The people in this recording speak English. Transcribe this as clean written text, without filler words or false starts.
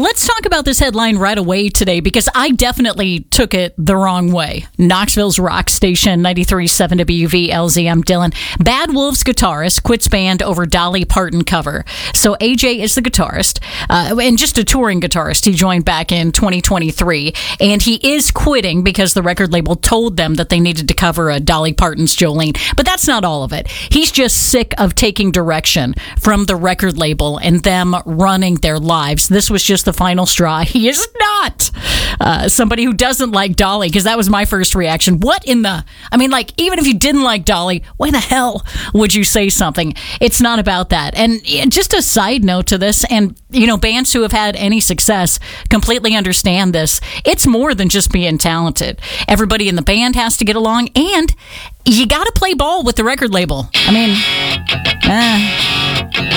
Let's talk about this headline right away today because I definitely took it the wrong way. Knoxville's rock station, 93.7 WV LZM Dillon. Bad Wolves guitarist quits band over Dolly Parton cover. So AJ is the guitarist and just a touring guitarist. He joined back in 2023 and he is quitting because the record label told them that they needed to cover a Dolly Parton's Jolene. But that's not all of it. He's just sick of taking direction from the record label and them running their lives. This was just the final straw. He is not somebody who doesn't like Dolly, because that was my first reaction. What in the... I mean, like, even if you didn't like Dolly, why the hell would you say something? It's not about that. And just a side note to this, and, you know, bands who have had any success completely understand this. It's more than just being talented. Everybody in the band has to get along, and you got to play ball with the record label. I mean...